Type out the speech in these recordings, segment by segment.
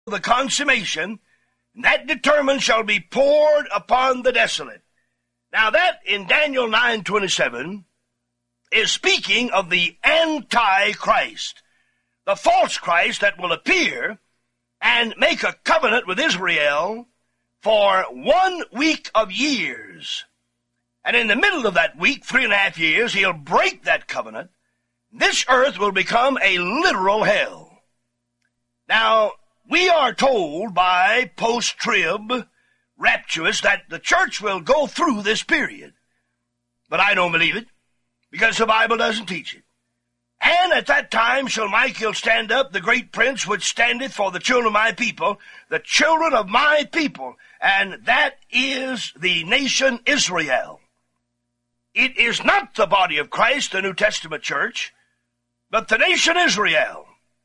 the consummation, that determined shall be poured upon the desolate. Now that in Daniel 9:27 is speaking of the Antichrist, the false Christ that will appear and make a covenant with Israel for 1 week of years. And in the middle of that week, 3.5 years, he'll break that covenant. This earth will become a literal hell. Now, we are told by post-trib rapturists that the church will go through this period. But I don't believe it, because the Bible doesn't teach it. And at that time shall Michael stand up, the great prince which standeth for the children of my people, the children of my people, and that is the nation Israel. It is not the body of Christ, the New Testament church, but the nation Israel.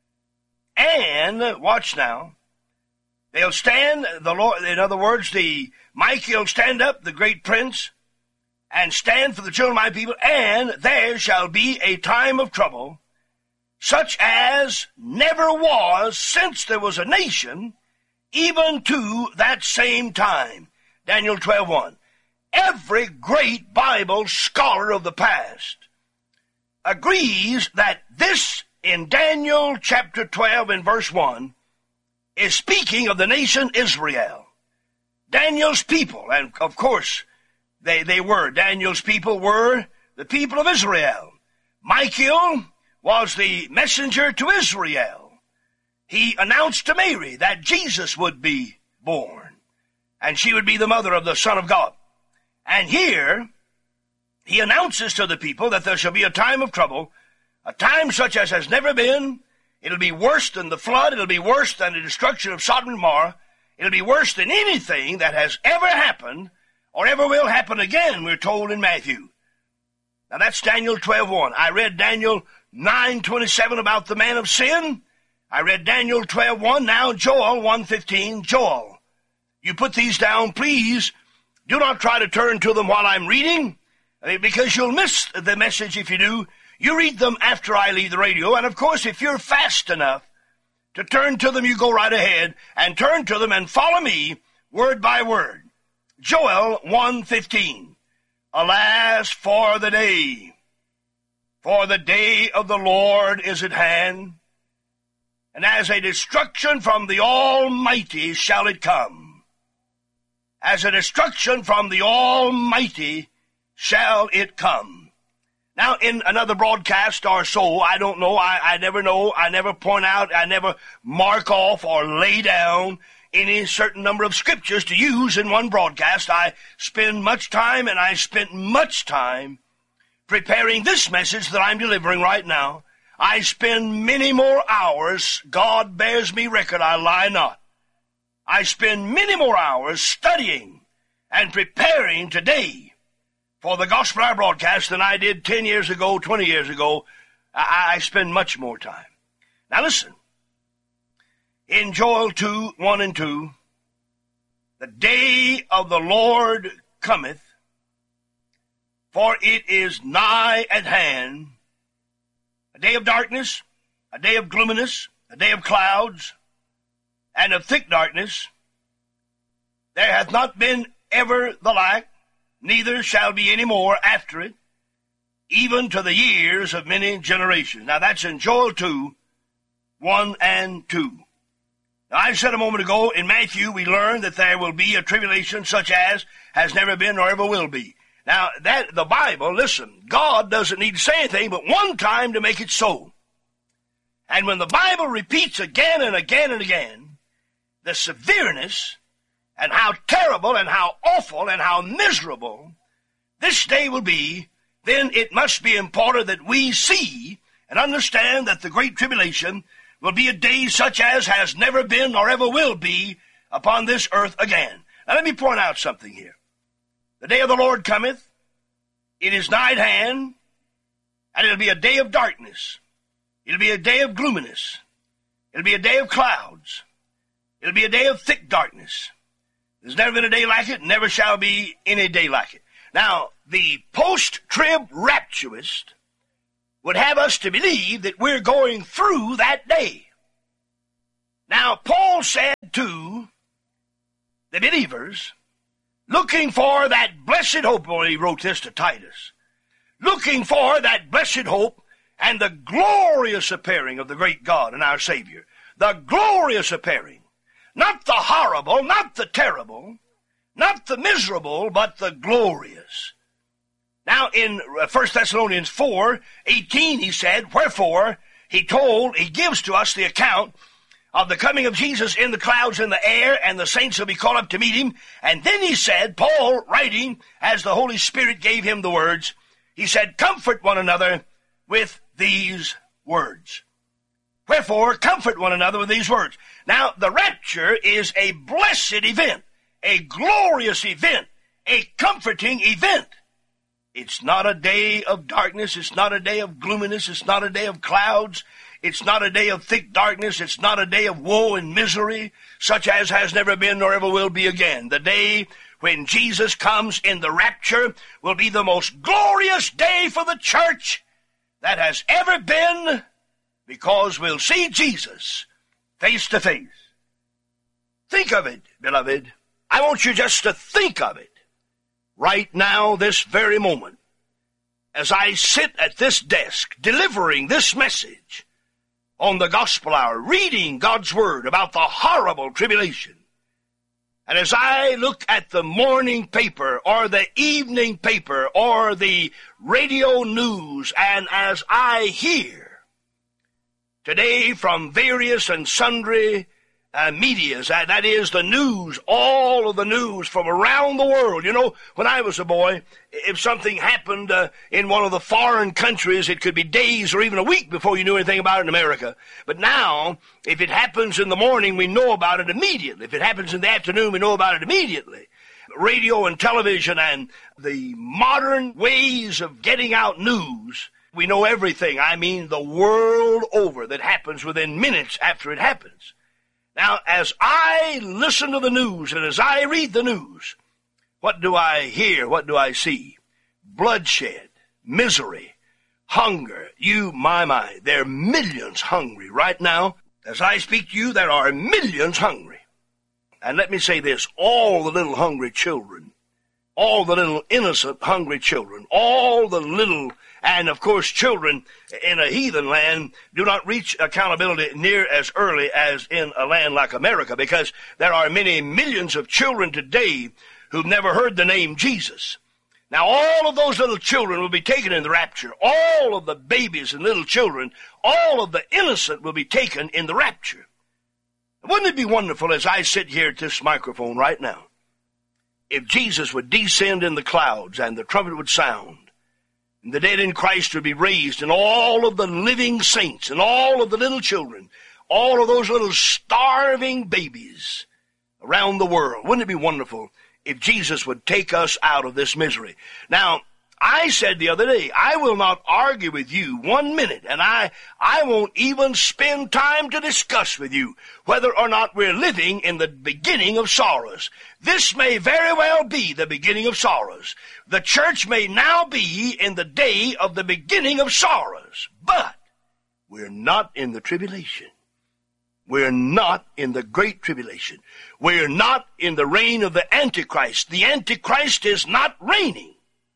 And, watch now, they'll stand, the Lord, in other words, the Michael will stand up, the great prince, and stand for the children of my people, and there shall be a time of trouble, such as never was since there was a nation, even to that same time. Daniel 12:1. Every great Bible scholar of the past agrees that this, in Daniel chapter 12 and verse 1, is speaking of the nation Israel. Daniel's people, and of course, Daniel's people were the people of Israel. Michael was the messenger to Israel. He announced to Mary that Jesus would be born, and she would be the mother of the Son of God. And here, he announces to the people that there shall be a time of trouble, a time such as has never been. It'll be worse than the flood. It'll be worse than the destruction of Sodom and Gomorrah. It'll be worse than anything that has ever happened or ever will happen again, we're told in Matthew. Now that's Daniel 12:1. I read Daniel 9:27 about the man of sin. I read Daniel 12:1. Now Joel 1:15. Joel, you put these down, please. Do not try to turn to them while I'm reading, because you'll miss the message if you do. You read them after I leave the radio, and of course, if you're fast enough to turn to them, you go right ahead and turn to them and follow me word by word. Joel 1:15. Alas, for the day of the Lord is at hand, and as a destruction from the Almighty shall it come. As a destruction from the Almighty shall it come. Now, in another broadcast or so, I don't know, I never know, I never point out, I never mark off or lay down any certain number of scriptures to use in one broadcast. I spend much time, and I spent much time preparing this message that I'm delivering right now. I spend many more hours, God bears me record, I lie not. I spend many more hours studying and preparing today for the Gospel Hour broadcast than I did 10 years ago, 20 years ago. I spend much more time. Now listen. In Joel 2:1 and 2, the day of the Lord cometh, for it is nigh at hand, a day of darkness, a day of gloominess, a day of clouds, and of thick darkness. There hath not been ever the like, neither shall be any more after it, even to the years of many generations. Now that's in Joel 2:1 and 2. Now I said a moment ago, in Matthew we learned that there will be a tribulation such as has never been or ever will be. Now that the Bible, listen, God doesn't need to say anything but one time to make it so. And when the Bible repeats again and again and again the severeness and how terrible and how awful and how miserable this day will be, then it must be important that we see and understand that the Great Tribulation will be a day such as has never been or ever will be upon this earth again. Now let me point out something here. The day of the Lord cometh, it is nigh at hand, and it'll be a day of darkness. It'll be a day of gloominess. It'll be a day of clouds. It'll be a day of thick darkness. There's never been a day like it, never shall be any day like it. Now, the post-trib rapturist would have us to believe that we're going through that day. Now, Paul said to the believers, looking for that blessed hope, when he wrote this to Titus, looking for that blessed hope and the glorious appearing of the great God and our Savior. The glorious appearing. Not the horrible, not the terrible, not the miserable, but the glorious. Now, in 1 Thessalonians 4:18, he said, wherefore, he gives to us the account of the coming of Jesus in the clouds in the air, and the saints will be called up to meet him. And then he said, Paul, writing as the Holy Spirit gave him the words, he said, comfort one another with these words. Wherefore, comfort one another with these words. Now, the rapture is a blessed event, a glorious event, a comforting event. It's not a day of darkness. It's not a day of gloominess. It's not a day of clouds. It's not a day of thick darkness. It's not a day of woe and misery, such as has never been nor ever will be again. The day when Jesus comes in the rapture will be the most glorious day for the church that has ever been, because we'll see Jesus face to face. Think of it, beloved. I want you just to think of it right now, this very moment, as I sit at this desk delivering this message on the gospel hour, reading God's word about the horrible tribulation. And as I look at the morning paper or the evening paper or the radio news, and as I hear today from various and sundry medias, that is the news, all of the news from around the world. You know, when I was a boy, if something happened in one of the foreign countries, it could be days or even a week before you knew anything about it in America. But now, if it happens in the morning, we know about it immediately. If it happens in the afternoon, we know about it immediately. Radio and television and the modern ways of getting out news, we know everything. I mean, the world over, that happens within minutes after it happens. Now, as I listen to the news and as I read the news, what do I hear? What do I see? Bloodshed, misery, hunger. My, there are millions hungry right now. As I speak to you, there are millions hungry. And let me say this, all the little hungry children, all the little innocent hungry children, all the little, and of course children in a heathen land do not reach accountability near as early as in a land like America, because there are many millions of children today who've never heard the name Jesus. Now all of those little children will be taken in the rapture. All of the babies and little children, all of the innocent will be taken in the rapture. Wouldn't it be wonderful, as I sit here at this microphone right now, if Jesus would descend in the clouds and the trumpet would sound, and the dead in Christ would be raised, and all of the living saints and all of the little children, all of those little starving babies around the world. Wouldn't it be wonderful if Jesus would take us out of this misery? Now, I said the other day, I will not argue with you 1 minute, and I won't even spend time to discuss with you whether or not we're living in the beginning of sorrows. This may very well be the beginning of sorrows. The church may now be in the day of the beginning of sorrows, but we're not in the tribulation. We're not in the great tribulation. We're not in the reign of the Antichrist. The Antichrist is not reigning.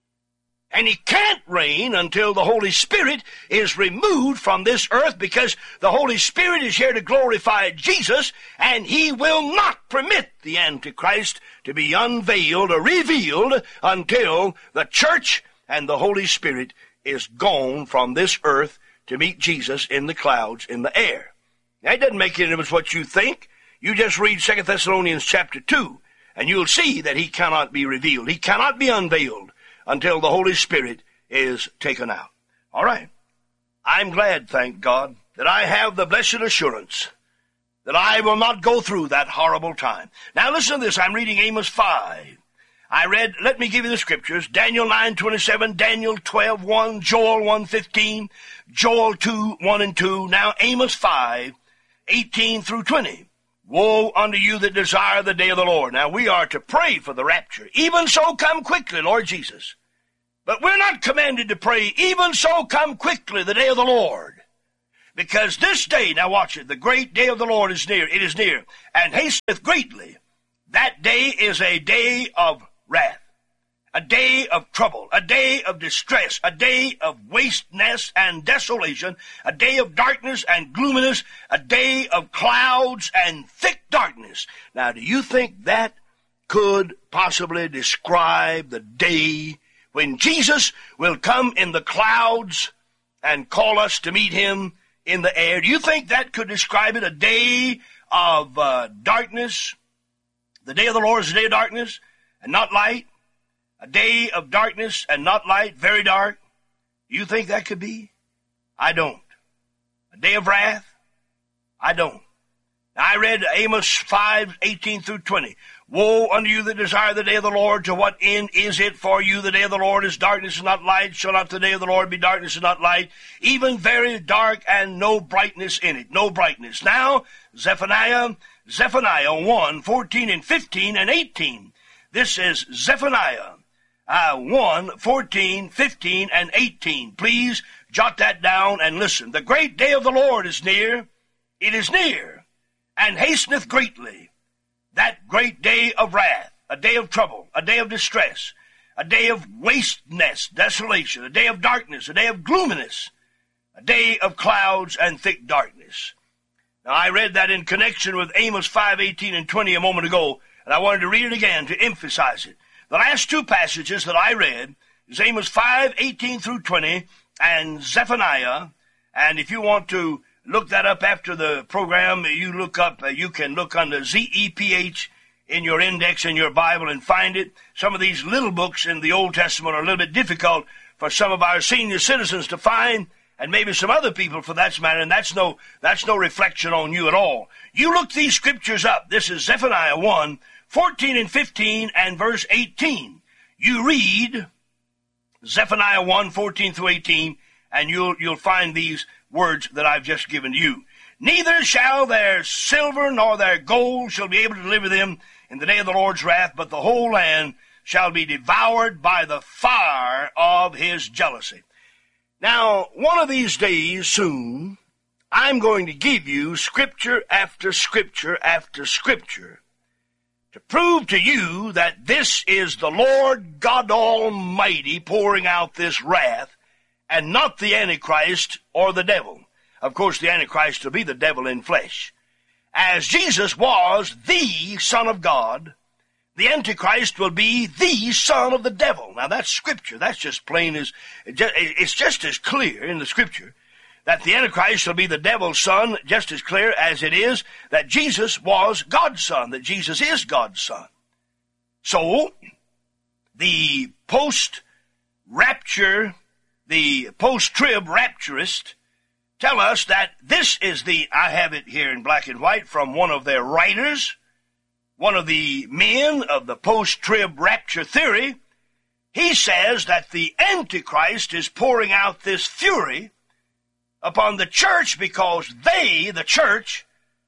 And he can't reign until the Holy Spirit is removed from this earth, because the Holy Spirit is here to glorify Jesus, and he will not permit the Antichrist to be unveiled or revealed until the church and the Holy Spirit is gone from this earth to meet Jesus in the clouds in the air. Now, it doesn't make any difference what you think. You just read 2 Thessalonians chapter 2, and you'll see that he cannot be revealed. He cannot be unveiled until the Holy Spirit is taken out. All right. I'm glad, thank God, that I have the blessed assurance that I will not go through that horrible time. Now listen to this. I'm reading Amos 5. I read, let me give you the scriptures, Daniel 9:27, Daniel 12:1, Joel 1:15, Joel 2:1 and 2. Now Amos 5:18 through 20. Woe unto you that desire the day of the Lord. Now we are to pray for the rapture. Even so come quickly, Lord Jesus. But we're not commanded to pray, even so come quickly the day of the Lord. Because this day, now watch it, the great day of the Lord is near, it is near, and hasteth greatly. That day is a day of wrath, a day of trouble, a day of distress, a day of wasteness and desolation, a day of darkness and gloominess, a day of clouds and thick darkness. Now, do you think that could possibly describe the day when Jesus will come in the clouds and call us to meet him in the air? Do you think that could describe it, a day of darkness? The day of the Lord is a day of darkness and not light. A day of darkness and not light, very dark. Do you think that could be? I don't. A day of wrath? I don't. Now, I read Amos 5:18 through 20. Woe unto you that desire the day of the Lord, to what end is it for you? The day of the Lord is darkness and not light. Shall not the day of the Lord be darkness and not light? Even very dark and no brightness in it. No brightness. Now, Zephaniah 1:14 and 15 and 18. This is Zephaniah 1:14, 15, and 18. Please jot that down and listen. The great day of the Lord is near. It is near, and hasteneth greatly. That great day of wrath, a day of trouble, a day of distress, a day of wasteness, desolation, a day of darkness, a day of gloominess, a day of clouds and thick darkness. Now, I read that in connection with Amos 5:18 and 20 a moment ago, and I wanted to read it again to emphasize it. The last two passages that I read is Amos 5:18 through 20 and Zephaniah. And if you want to look that up after the program, you can look under ZEPH in your index in your Bible and find it. Some of these little books in the Old Testament are a little bit difficult for some of our senior citizens to find, and maybe some other people for that matter, and that's no reflection on you at all. You look these scriptures up. This is Zephaniah 1:14 and 15 and verse 18. You read Zephaniah 1:14 through 18, and you'll find these words that I've just given to you. Neither shall their silver nor their gold shall be able to deliver them in the day of the Lord's wrath, but the whole land shall be devoured by the fire of his jealousy. Now, one of these days soon, I'm going to give you scripture after scripture after scripture to prove to you that this is the Lord God Almighty pouring out this wrath, and not the Antichrist or the devil. Of course, the Antichrist will be the devil in flesh. As Jesus was the Son of God, the Antichrist will be the son of the devil. Now, that's scripture. That's just plain as, it's just as clear in the scripture that the Antichrist will be the devil's son, just as clear as it is that Jesus was God's son, that Jesus is God's son. So, the post-rapture, the post-trib rapturist tell us that this is I have it here in black and white from one of their writers, one of the men of the post-trib rapture theory. He says that the Antichrist is pouring out this fury upon the church because we, the church,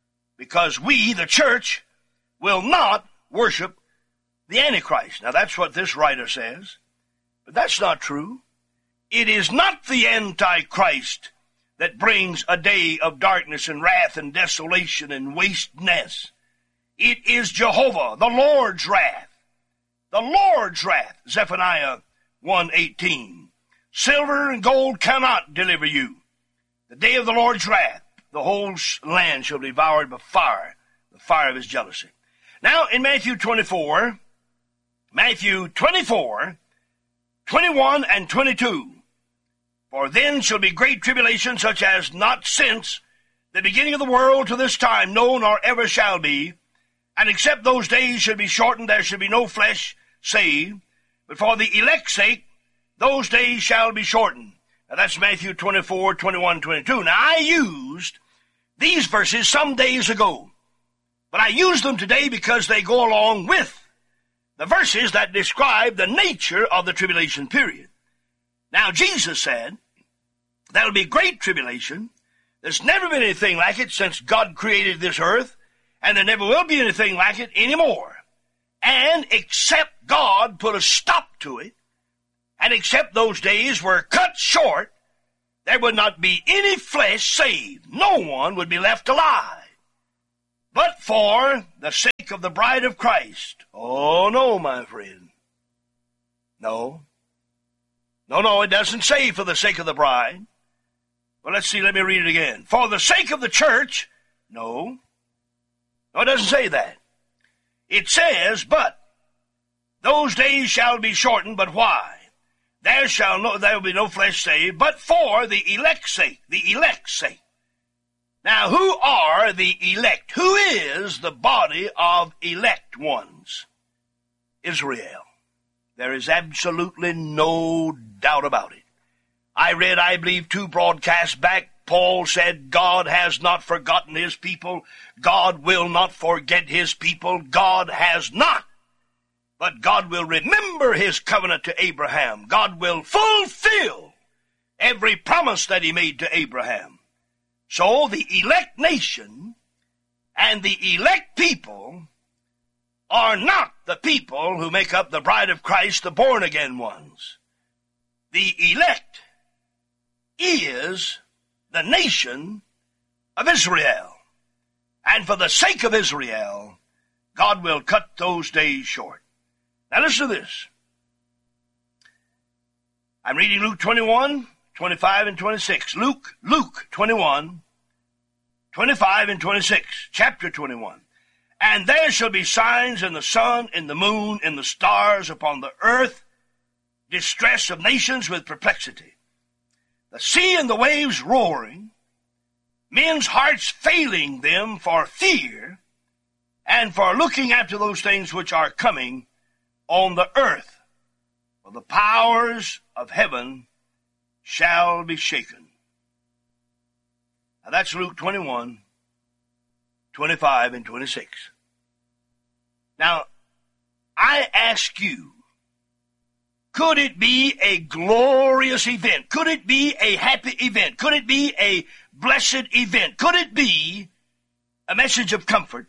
will not worship the Antichrist. Now, that's what this writer says, but that's not true. It is not the Antichrist that brings a day of darkness and wrath and desolation and wasteness. It is Jehovah, the Lord's wrath. The Lord's wrath, Zephaniah 1:18. Silver and gold cannot deliver you. The day of the Lord's wrath, the whole land shall be devoured by fire, the fire of his jealousy. Now, in Matthew 24, 21 and 22, for then shall be great tribulation, such as not since the beginning of the world to this time, no, nor ever shall be. And except those days should be shortened, there should be no flesh saved. But for the elect's sake, those days shall be shortened. Now that's Matthew 24, 21, 22. Now I used these verses some days ago, but I use them today because they go along with the verses that describe the nature of the tribulation period. Now Jesus said, there'll be great tribulation. There's never been anything like it since God created this earth, and there never will be anything like it anymore. And except God put a stop to it, and except those days were cut short, there would not be any flesh saved. No one would be left alive. But for the sake of the bride of Christ. Oh, no, my friend. No. No, it doesn't say for the sake of the bride. Well, let's see, let me read it again. For the sake of the church. No, it doesn't say that. It says, but those days shall be shortened, but why? There will be no flesh saved, but for the elect's sake. The elect's sake. Now, who are the elect? Who is the body of elect ones? Israel. There is absolutely no doubt about it. I read, I believe, 2 broadcasts back, Paul said, God has not forgotten his people. God will not forget his people. God has not. But God will remember his covenant to Abraham. God will fulfill every promise that he made to Abraham. So the elect nation and the elect people are not the people who make up the bride of Christ, the born-again ones. The elect is the nation of Israel. And for the sake of Israel, God will cut those days short. Now listen to this. I'm reading Luke 21, 25 and 26. Luke 21, 25 and 26. Chapter 21. And there shall be signs in the sun, in the moon, in the stars, upon the earth, distress of nations with perplexity. The sea and the waves roaring, men's hearts failing them for fear, and for looking after those things which are coming on the earth. For the powers of heaven shall be shaken. Now that's Luke 21, 25 and 26. Now, I ask you, could it be a glorious event? Could it be a happy event? Could it be a blessed event? Could it be a message of comfort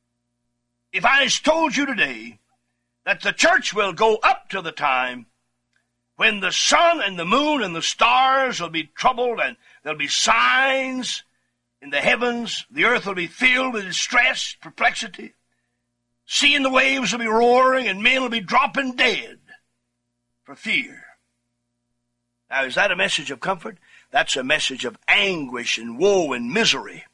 if I told you today that the church will go up to the time when the sun and the moon and the stars will be troubled and there'll be signs in the heavens, the earth will be filled with distress, perplexity, sea and the waves will be roaring, and men will be dropping dead for fear. Now, is that a message of comfort? That's a message of anguish and woe and misery.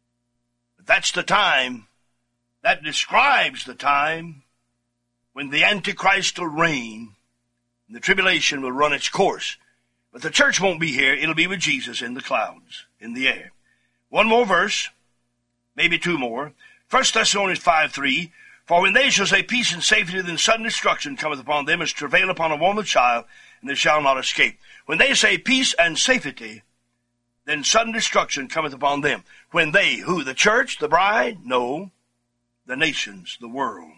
But that's the time, that describes the time when the Antichrist will reign and the tribulation will run its course. But the church won't be here. It'll be with Jesus in the clouds, in the air. One more verse, maybe 2 more. 1 Thessalonians 5:3. For when they shall say peace and safety, then sudden destruction cometh upon them as travail upon a woman with child, and they shall not escape. When they say peace and safety, then sudden destruction cometh upon them. When they, who, the church, the bride? No, the nations, the world.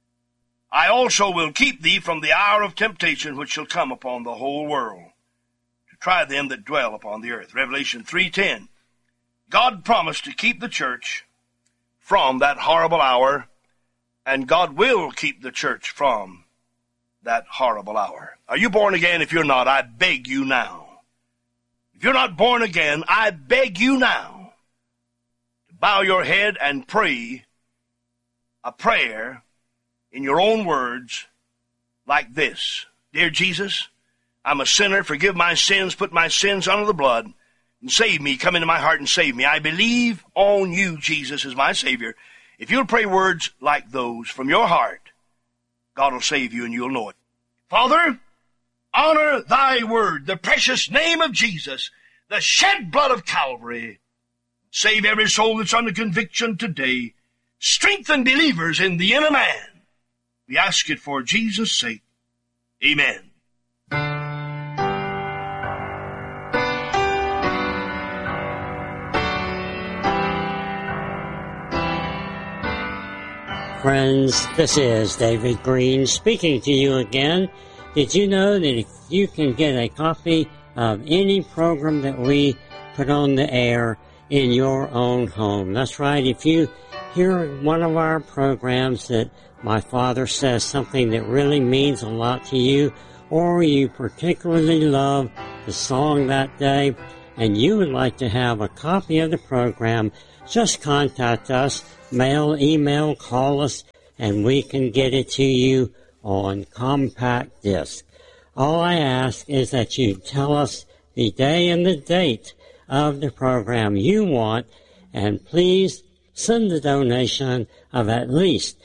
I also will keep thee from the hour of temptation which shall come upon the whole world, to try them that dwell upon the earth. Revelation 3:10. God promised to keep the church from that horrible hour, and God will keep the church from that horrible hour. Are you born again? If you're not, I beg you now. If you're not born again, I beg you now to bow your head and pray a prayer in your own words like this. Dear Jesus, I'm a sinner. Forgive my sins. Put my sins under the blood and save me. Come into my heart and save me. I believe on you, Jesus, as my Savior. If you'll pray words like those from your heart, God will save you and you'll know it. Father, honor thy word, the precious name of Jesus, the shed blood of Calvary. Save every soul that's under conviction today. Strengthen believers in the inner man. We ask it for Jesus' sake. Amen. Friends, this is David Green speaking to you again. Did you know that if you can get a copy of any program that we put on the air in your own home? That's right, if you hear one of our programs that my father says something that really means a lot to you, or you particularly love the song that day, and you would like to have a copy of the program, just contact us, mail, email, call us, and we can get it to you on compact disc. All I ask is that you tell us the day and the date of the program you want, and please send a donation of at least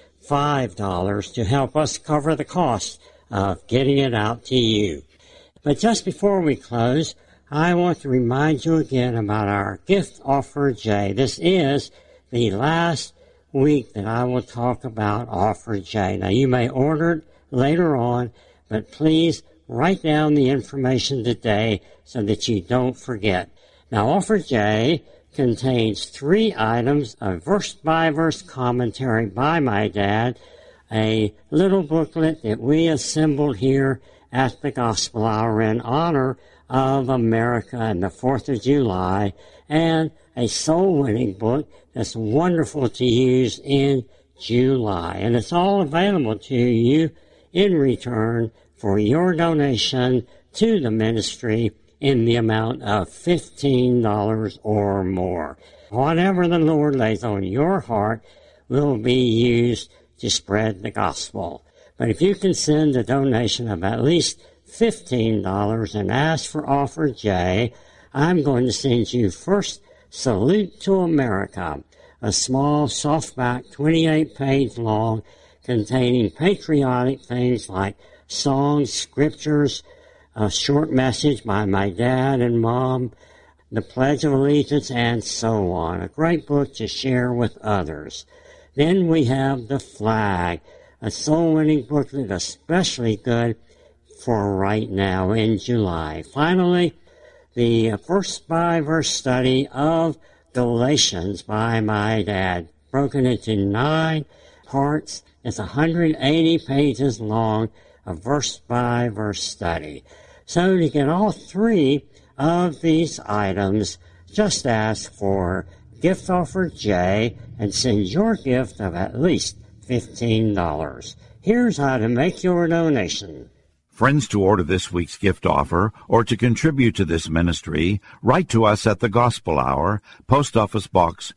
$5 to help us cover the cost of getting it out to you. But just before we close, I want to remind you again about our gift offer J. This is the last week that I will talk about offer J. Now, you may order it later on, but please write down the information today so that you don't forget. Now, offer J contains 3 items, a verse-by-verse commentary by my dad, a little booklet that we assembled here at the Gospel Hour in honor of America and the 4th of July, and a soul-winning book that's wonderful to use in July. And it's all available to you in return for your donation to the ministry in the amount of $15 or more. Whatever the Lord lays on your heart will be used to spread the gospel. But if you can send a donation of at least $15 and ask for offer J, I'm going to send you first Salute to America, a small softback 28-page long containing patriotic things like songs, scriptures, a short message by my dad and mom, the Pledge of Allegiance, and so on. A great book to share with others. Then we have The Flag, a soul-winning booklet especially good for right now in July. Finally, the verse-by-verse study of Galatians by my dad, broken into 9 parts. It's 180 pages long, a verse-by-verse study. So to get all 3 of these items, just ask for Gift Offer J and send your gift of at least $15. Here's how to make your donation. Friends, to order this week's gift offer or to contribute to this ministry, write to us at the Gospel Hour, Post Office Box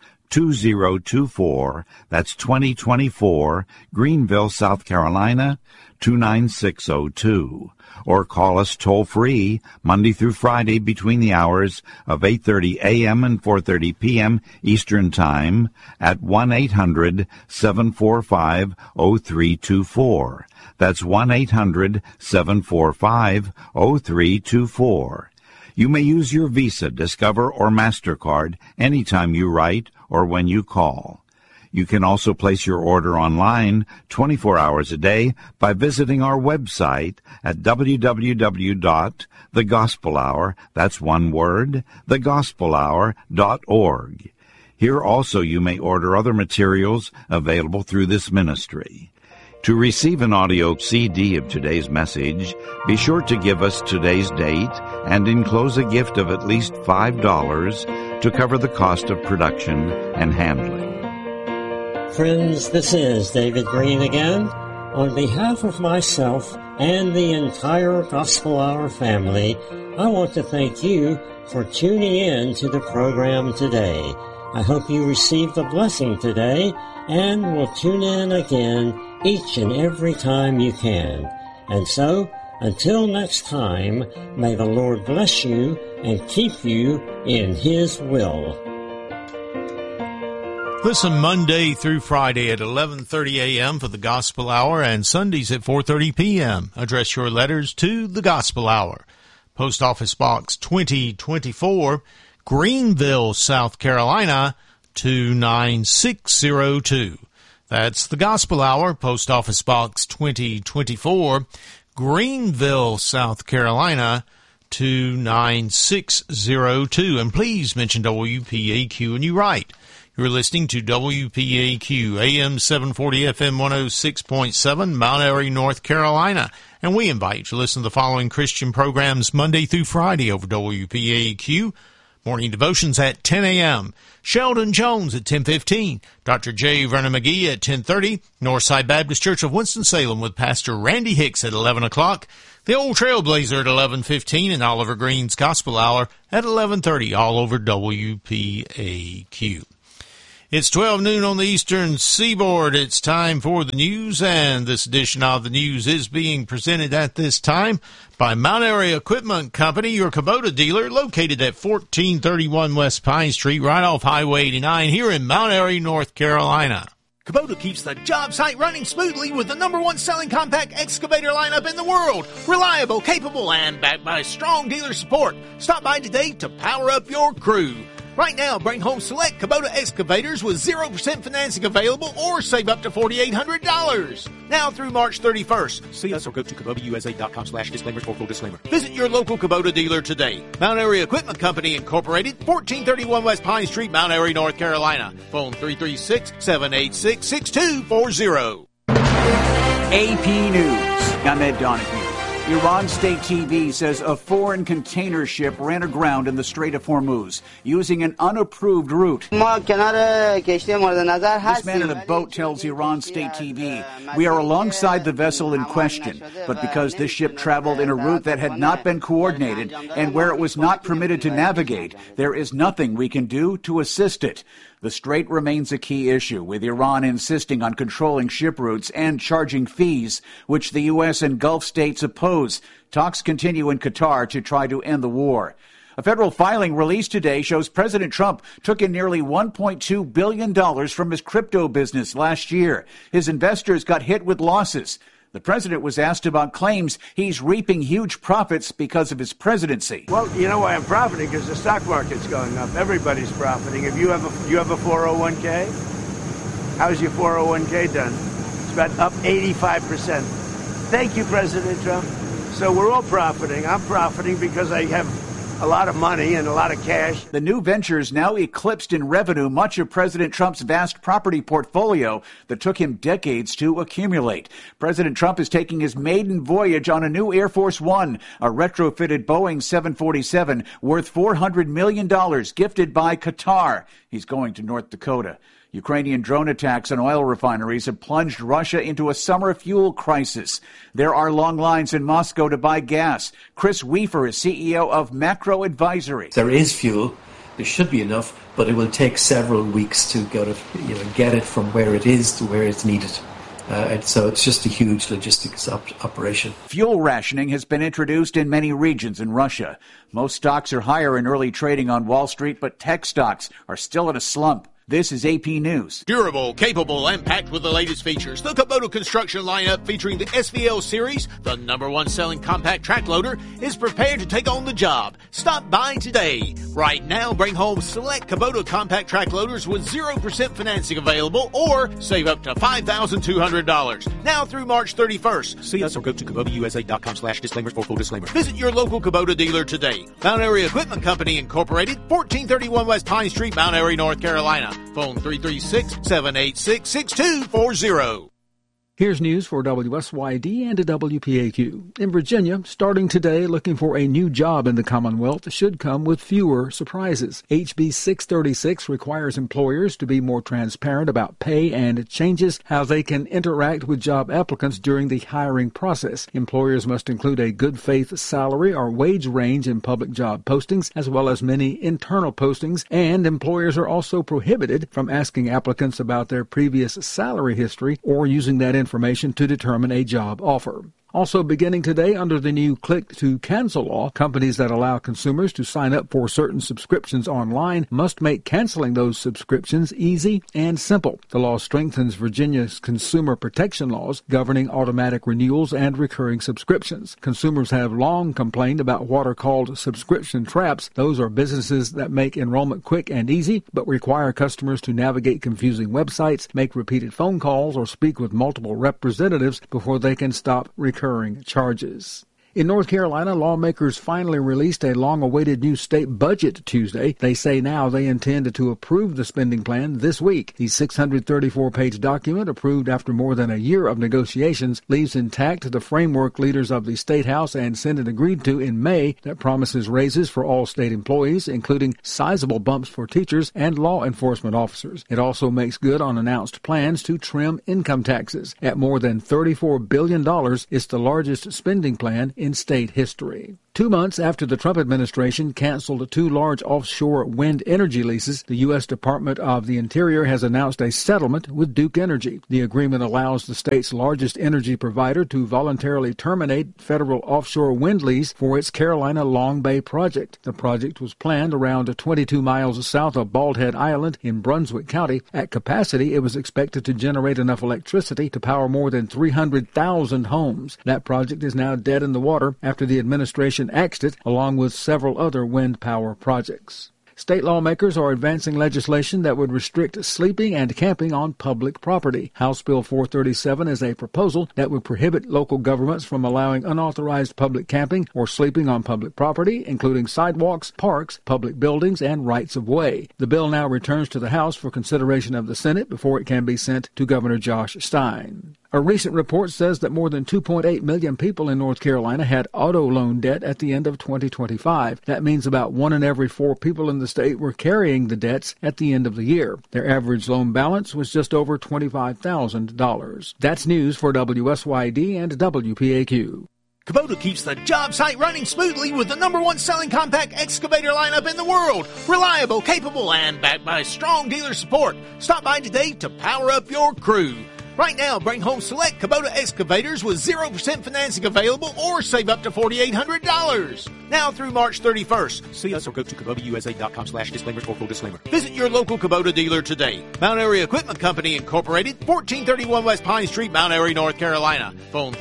2024, that's 2024, Greenville, South Carolina, 29602. Or call us toll-free Monday through Friday between the hours of 8:30 a.m. and 4:30 p.m. Eastern Time at 1-800-745-0324. That's 1-800-745-0324. You may use your Visa, Discover, or MasterCard anytime you write or when you call. You can also place your order online 24 hours a day by visiting our website at www.thegospelhour, that's one word, thegospelhour.org. Here also you may order other materials available through this ministry. To receive an audio CD of today's message, be sure to give us today's date and enclose a gift of at least $5 to cover the cost of production and handling. Friends, this is David Green again. On behalf of myself and the entire Gospel Hour family, I want to thank you for tuning in to the program today. I hope you received a blessing today and will tune in again each and every time you can. And so, until next time, may the Lord bless you and keep you in His will. Listen Monday through Friday at 11:30 a.m. for the Gospel Hour and Sundays at 4:30 p.m. Address your letters to the Gospel Hour. Post Office Box 2024, Greenville, South Carolina, 29602. That's the Gospel Hour, Post Office Box 2024, Greenville, South Carolina, 29602. And please mention WPAQ when you write. You're listening to WPAQ, AM 740, FM 106.7, Mount Airy, North Carolina. And we invite you to listen to the following Christian programs Monday through Friday over WPAQ. Morning devotions at 10 a.m. Sheldon Jones at 10:15. Dr. J. Vernon McGee at 10:30. Northside Baptist Church of Winston-Salem with Pastor Randy Hicks at 11 o'clock. The Old Trailblazer at 11:15 and Oliver Green's Gospel Hour at 11:30, all over WPAQ. It's 12 noon on the eastern seaboard. It's time for the news, and this edition of the news is being presented at this time by Mount Airy Equipment Company, your Kubota dealer, located at 1431 West Pine Street, right off Highway 89 here in Mount Airy, North Carolina. Kubota keeps the job site running smoothly with the #1 selling compact excavator lineup in the world. Reliable, capable, and backed by strong dealer support. Stop by today to power up your crew. Right now, bring home select Kubota excavators with 0% financing available or save up to $4,800. Now through March 31st. See us or go to KubotaUSA.com/disclaimers for full disclaimer. Visit your local Kubota dealer today. Mount Airy Equipment Company Incorporated, 1431 West Pine Street, Mount Airy, North Carolina. Phone 336-786-6240. AP News. I'm Ed Donahue. Iran State TV says a foreign container ship ran aground in the Strait of Hormuz using an unapproved route. This man in a boat tells Iran State TV, "We are alongside the vessel in question, but because this ship traveled in a route that had not been coordinated and where it was not permitted to navigate, there is nothing we can do to assist it." The strait remains a key issue, with Iran insisting on controlling ship routes and charging fees, which the U.S. and Gulf states oppose. Talks continue in Qatar to try to end the war. A federal filing released today shows President Trump took in nearly $1.2 billion from his crypto business last year. His investors got hit with losses. The president was asked about claims he's reaping huge profits because of his presidency. Well, you know why I'm profiting? Because the stock market's going up. Everybody's profiting. If you have a 401k, how's your 401k done? It's about up 85%. Thank you, President Trump. So we're all profiting. I'm profiting because I have a lot of money and a lot of cash. The new ventures now eclipsed in revenue much of President Trump's vast property portfolio that took him decades to accumulate. President Trump is taking his maiden voyage on a new Air Force One, a retrofitted Boeing 747 worth $400 million gifted by Qatar. He's going to North Dakota. Ukrainian drone attacks on oil refineries have plunged Russia into a summer fuel crisis. There are long lines in Moscow to buy gas. Chris Weaver is CEO of Macro Advisory. There is fuel. There should be enough, but it will take several weeks to get it from where it is to where it's needed. And so it's just a huge logistics operation. Fuel rationing has been introduced in many regions in Russia. Most stocks are higher in early trading on Wall Street, but tech stocks are still in a slump. This is AP News. Durable, capable, and packed with the latest features. The Kubota construction lineup featuring the SVL series, the #1 selling compact track loader, is prepared to take on the job. Stop by today. Right now, bring home select Kubota compact track loaders with 0% financing available or save up to $5,200. Now through March 31st. See us or go to KubotaUSA.com/disclaimers for full disclaimer. Visit your local Kubota dealer today. Mount Airy Equipment Company Incorporated, 1431 West Pine Street, Mount Airy, North Carolina. Phone 336-786-6240. Here's news for WSYD and WPAQ. In Virginia, starting today, looking for a new job in the Commonwealth should come with fewer surprises. HB 636 requires employers to be more transparent about pay and changes how they can interact with job applicants during the hiring process. Employers must include a good faith salary or wage range in public job postings, as well as many internal postings, and employers are also prohibited from asking applicants about their previous salary history or using that information to determine a job offer. Also beginning today under the new Click to Cancel law, companies that allow consumers to sign up for certain subscriptions online must make canceling those subscriptions easy and simple. The law strengthens Virginia's consumer protection laws governing automatic renewals and recurring subscriptions. Consumers have long complained about what are called subscription traps. Those are businesses that make enrollment quick and easy, but require customers to navigate confusing websites, make repeated phone calls, or speak with multiple representatives before they can stop recurring charges. In North Carolina, lawmakers finally released a long-awaited new state budget Tuesday. They say now they intend to approve the spending plan this week. The 634-page document, approved after more than a year of negotiations, leaves intact the framework leaders of the State House and Senate agreed to in May that promises raises for all state employees, including sizable bumps for teachers and law enforcement officers. It also makes good on announced plans to trim income taxes. At more than $34 billion, it's the largest spending plan in state history. 2 months after the Trump administration canceled 2 large offshore wind energy leases, the U.S. Department of the Interior has announced a settlement with Duke Energy. The agreement allows the state's largest energy provider to voluntarily terminate federal offshore wind lease for its Carolina Long Bay project. The project was planned around 22 miles south of Bald Head Island in Brunswick County. At capacity, it was expected to generate enough electricity to power more than 300,000 homes. That project is now dead in the water after the administration axed it, along with several other wind power projects. State lawmakers are advancing legislation that would restrict sleeping and camping on public property. House Bill 437 is a proposal that would prohibit local governments from allowing unauthorized public camping or sleeping on public property, including sidewalks, parks, public buildings, and rights of way. The bill now returns to the House for consideration of the Senate before it can be sent to Governor Josh Stein. A recent report says that more than 2.8 million people in North Carolina had auto loan debt at the end of 2025. That means about 1 in every 4 people in the state were carrying the debts at the end of the year. Their average loan balance was just over $25,000. That's news for WSYD and WPAQ. Kubota keeps the job site running smoothly with the #1 selling compact excavator lineup in the world. Reliable, capable, and backed by strong dealer support. Stop by today to power up your crew. Right now, bring home select Kubota excavators with 0% financing available or save up to $4,800. Now through March 31st. See us or go to KubotaUSA.com/disclaimers for full disclaimer. Visit your local Kubota dealer today. Mount Airy Equipment Company Incorporated, 1431 West Pine Street, Mount Airy, North Carolina. Phone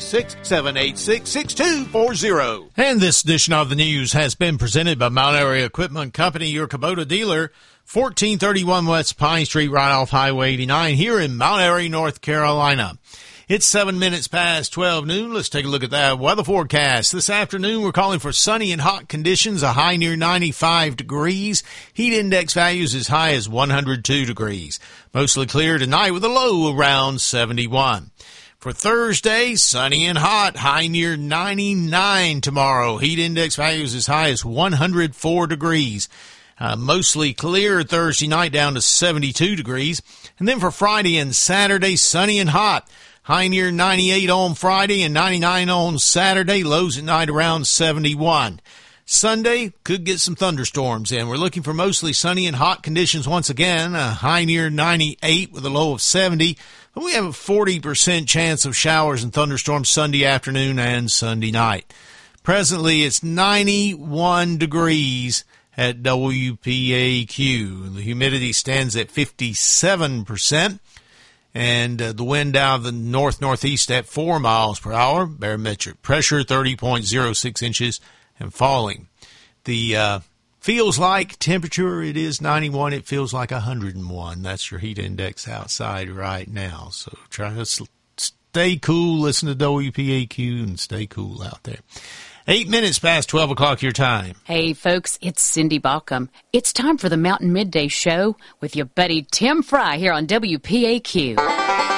336-786-6240. And this edition of the news has been presented by Mount Airy Equipment Company, your Kubota dealer. 1431 West Pine Street, right off Highway 89 here in Mount Airy, North Carolina. It's 7 minutes past 12 noon. Let's take a look at that weather forecast. This afternoon, we're calling for sunny and hot conditions, a high near 95 degrees. Heat index values as high as 102 degrees. Mostly clear tonight with a low around 71. For Thursday, sunny and hot, high near 99 tomorrow. Heat index values as high as 104 degrees. Mostly clear Thursday night down to 72 degrees. And then for Friday and Saturday, sunny and hot. High near 98 on Friday and 99 on Saturday. Lows at night around 71. Sunday could get some thunderstorms in. We're looking for mostly sunny and hot conditions once again. A high near 98 with a low of 70. But we have a 40% chance of showers and thunderstorms Sunday afternoon and Sunday night. Presently, it's 91 degrees at WPAQ. The humidity stands at 57%, and the wind out of the north-northeast at 4 miles per hour. Barometric pressure 30.06 inches and falling. The feels like temperature, it is 91. It feels like 101. That's your heat index outside right now. So try to stay cool, listen to WPAQ, and stay cool out there. 8 minutes past 12 o'clock your time. Hey, folks, it's Cindy Baucom. It's time for the Mountain Midday Show with your buddy Tim Fry here on WPAQ.